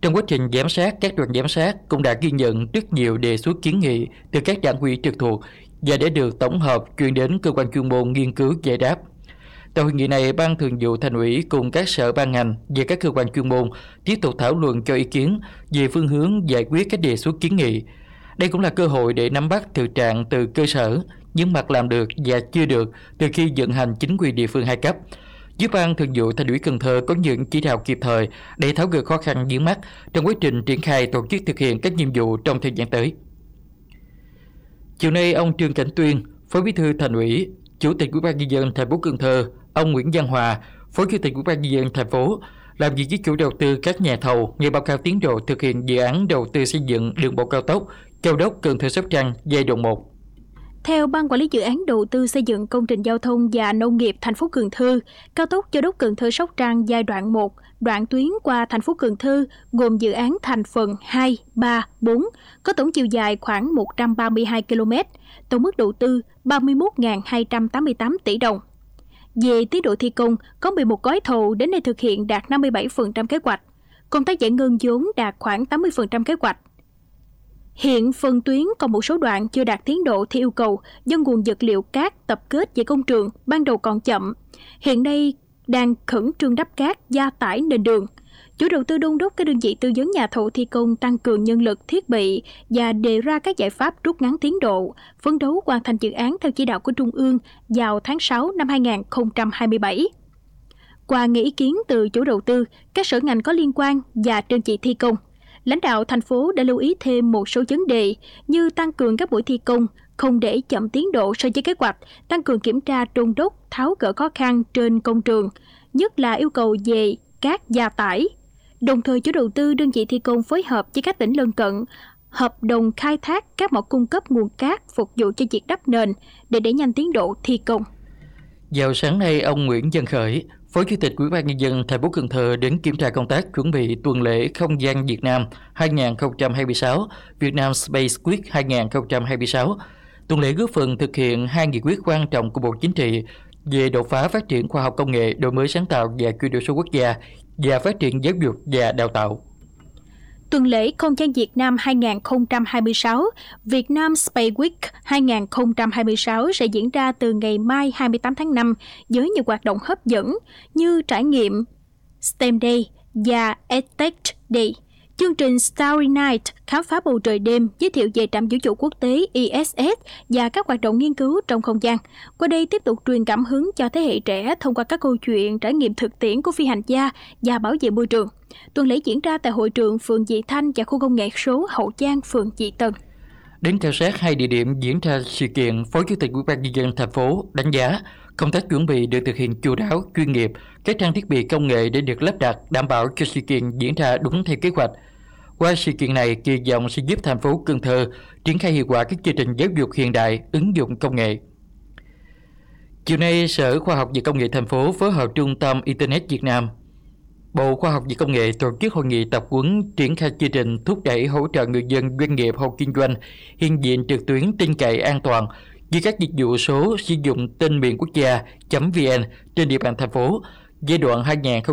Trong quá trình giám sát, các đoàn giám sát cũng đã ghi nhận rất nhiều đề xuất kiến nghị từ các đảng ủy trực thuộc và đã được tổng hợp chuyển đến cơ quan chuyên môn nghiên cứu giải đáp. Tại hội nghị này, Ban Thường vụ Thành ủy cùng các sở ban ngành và các cơ quan chuyên môn tiếp tục thảo luận cho ý kiến về phương hướng giải quyết các đề xuất kiến nghị. Đây cũng là cơ hội để nắm bắt thực trạng từ cơ sở, những mặt làm được và chưa được từ khi vận hành chính quyền địa phương hai cấp, giúp Ban Thường vụ Thành ủy Cần Thơ có những chỉ đạo kịp thời để tháo gỡ khó khăn vướng mắc trong quá trình triển khai tổ chức thực hiện các nhiệm vụ trong thời gian tới. Chiều nay, ông Trương Cảnh Tuyên, Phó Bí thư Thành ủy, Chủ tịch Ủy ban nhân dân thành phố Cần Thơ, ông Nguyễn Văn Hòa, Phó Chủ tịch Ủy ban nhân dân thành phố làm việc với chủ đầu tư các nhà thầu nghe báo cáo tiến độ thực hiện dự án đầu tư xây dựng đường bộ cao tốc Châu Đốc - Cần Thơ - Sóc Trăng giai đoạn 1. Theo Ban Quản lý Dự án Đầu tư xây dựng công trình giao thông và nông nghiệp thành phố Cần Thơ, cao tốc Châu Đốc - Cần Thơ - Sóc Trăng giai đoạn 1, đoạn tuyến qua thành phố Cần Thơ gồm dự án thành phần 2, 3, 4, có tổng chiều dài khoảng 132 km, tổng mức đầu tư 31.288 tỷ đồng. Về tiến độ thi công, có 11 gói thầu đến nay thực hiện đạt 57% kế hoạch, công tác giải ngân vốn đạt khoảng 80% kế hoạch. Hiện phần tuyến còn một số đoạn chưa đạt tiến độ theo yêu cầu do nguồn vật liệu cát tập kết về công trường ban đầu còn chậm. Hiện nay đang khẩn trương đắp cát gia tải nền đường. Chủ đầu tư đôn đốc các đơn vị tư vấn nhà thầu thi công tăng cường nhân lực, thiết bị và đề ra các giải pháp rút ngắn tiến độ, phấn đấu hoàn thành dự án theo chỉ đạo của Trung ương vào tháng 6 năm 2027. Qua nghe ý kiến từ chủ đầu tư, các sở ngành có liên quan và đơn vị thi công, lãnh đạo thành phố đã lưu ý thêm một số vấn đề như tăng cường các buổi thi công, không để chậm tiến độ so với kế hoạch, tăng cường kiểm tra đôn đốc, tháo gỡ khó khăn trên công trường, nhất là yêu cầu về cát gia tải. Đồng thời, chủ đầu tư đơn vị thi công phối hợp với các tỉnh lân cận, hợp đồng khai thác các mỏ cung cấp nguồn cát phục vụ cho việc đắp nền để đẩy nhanh tiến độ thi công. Vào sáng nay, ông Nguyễn Văn Khởi, Phó Chủ tịch Ủy ban nhân dân thành phố Cần Thơ đến kiểm tra công tác chuẩn bị tuần lễ không gian Việt Nam 2026, Việt Nam Space Week 2026. Tuần lễ góp phần thực hiện 2 nghị quyết quan trọng của Bộ Chính trị về đột phá phát triển khoa học công nghệ, đổi mới sáng tạo và chuyển đổi số quốc gia và phát triển giáo dục và đào tạo. Tuần lễ không gian Việt Nam 2026, Việt Nam Space Week 2026 sẽ diễn ra từ ngày mai 28 tháng 5 với nhiều hoạt động hấp dẫn như trải nghiệm STEM Day và EdTech Day. Chương trình Starry Night khám phá bầu trời đêm giới thiệu về trạm vũ trụ quốc tế ISS và các hoạt động nghiên cứu trong không gian. Qua đây tiếp tục truyền cảm hứng cho thế hệ trẻ thông qua các câu chuyện trải nghiệm thực tiễn của phi hành gia và bảo vệ môi trường. Tuần lễ diễn ra tại hội trường phường Vị Thanh và khu công nghệ số Hậu Giang, phường Vị Tân. Đến khảo sát 2 địa điểm diễn ra sự kiện, Phó Chủ tịch Ủy ban nhân dân thành phố đánh giá công tác chuẩn bị được thực hiện chu đáo, chuyên nghiệp, các trang thiết bị công nghệ để được lắp đặt đảm bảo cho sự kiện diễn ra đúng theo kế hoạch. Qua sự kiện này, kỳ vọng sẽ giúp thành phố Cần Thơ triển khai hiệu quả các chương trình giáo dục hiện đại, ứng dụng công nghệ. Chiều nay, Sở Khoa học và Công nghệ thành phố phối hợp Trung tâm Internet Việt Nam, Bộ Khoa học và Công nghệ tổ chức hội nghị tập huấn triển khai chương trình thúc đẩy hỗ trợ người dân doanh nghiệp hộ kinh doanh hiện diện trực tuyến tin cậy an toàn với các dịch vụ số sử dụng tên miền quốc gia.vn trên địa bàn thành phố giai đoạn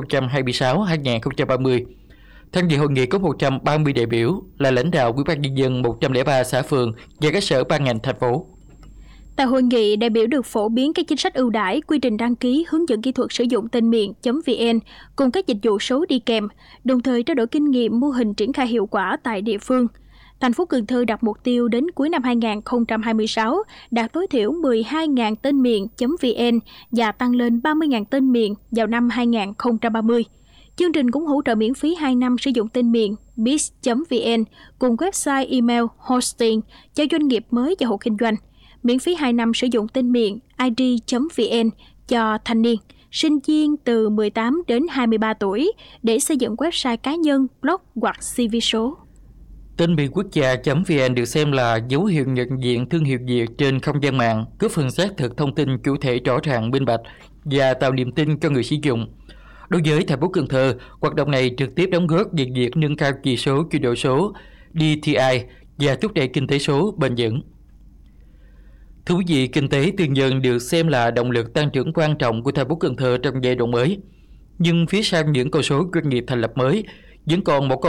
2026-2030. Tham dự hội nghị có 130 đại biểu là lãnh đạo Ủy ban nhân dân 103 xã phường và các sở ban ngành thành phố. Tại hội nghị, đại biểu được phổ biến các chính sách ưu đãi, quy trình đăng ký, hướng dẫn kỹ thuật sử dụng tên miền.vn cùng các dịch vụ số đi kèm, đồng thời trao đổi kinh nghiệm mô hình triển khai hiệu quả tại địa phương. Thành phố Cần Thơ đặt mục tiêu đến cuối năm 2026 đạt tối thiểu 12.000 tên miền.vn và tăng lên 30.000 tên miền vào năm 2030. Chương trình cũng hỗ trợ miễn phí 2 năm sử dụng tên miền biz.vn cùng website email hosting cho doanh nghiệp mới và hộ kinh doanh. Miễn phí 2 năm sử dụng tên miền id.vn cho thanh niên, sinh viên từ 18 đến 23 tuổi để xây dựng website cá nhân, blog hoặc CV số. Tên miền quốc gia.vn được xem là dấu hiệu nhận diện thương hiệu Việt trên không gian mạng, góp phần xác thực thông tin chủ thể rõ ràng, minh bạch và tạo niềm tin cho người sử dụng. Đối với thành phố Cần Thơ, hoạt động này trực tiếp đóng góp vào việc nâng cao chỉ số chuyển đổi số DTI và thúc đẩy kinh tế số bền vững. Thưa quý vị, kinh tế tư nhân được xem là động lực tăng trưởng quan trọng của thành phố Cần Thơ trong giai đoạn mới. Nhưng phía sau những con số doanh nghiệp thành lập mới, vẫn còn một